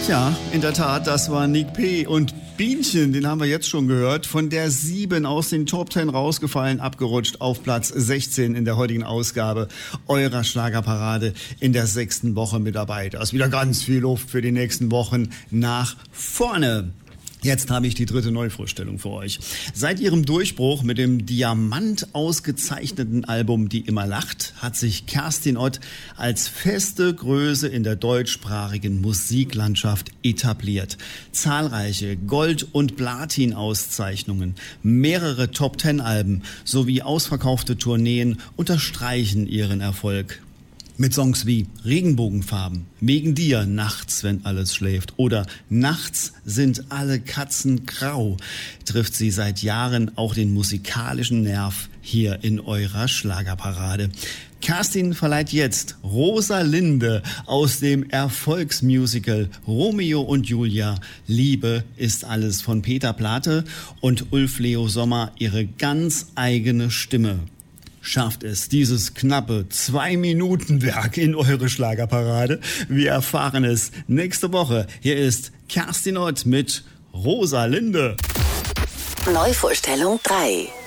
Tja, in der Tat, das war Nick P. Und Bienchen, den haben wir jetzt schon gehört, von der 7 aus den Top 10 rausgefallen, abgerutscht auf Platz 16 in der heutigen Ausgabe eurer Schlagerparade in der 6. Woche mit dabei. Da ist wieder ganz viel Luft für die nächsten Wochen nach vorne. Jetzt habe ich die dritte Neuvorstellung für euch. Seit ihrem Durchbruch mit dem Diamant ausgezeichneten Album Die immer lacht, hat sich Kerstin Ott als feste Größe in der deutschsprachigen Musiklandschaft etabliert. Zahlreiche Gold- und Platin-Auszeichnungen, mehrere Top-10-Alben sowie ausverkaufte Tourneen unterstreichen ihren Erfolg. Mit Songs wie Regenbogenfarben, Wegen dir, Nachts, wenn alles schläft oder Nachts sind alle Katzen grau, trifft sie seit Jahren auch den musikalischen Nerv hier in eurer Schlagerparade. Kerstin verleiht jetzt Rosalinde aus dem Erfolgsmusical Romeo und Julia. Liebe ist alles von Peter Plate und Ulf Leo Sommer ihre ganz eigene Stimme. Schafft es dieses knappe 2-Minuten-Werk in eure Schlagerparade? Wir erfahren es nächste Woche. Hier ist Kerstin Ott mit Rosalinde. Neuvorstellung 3.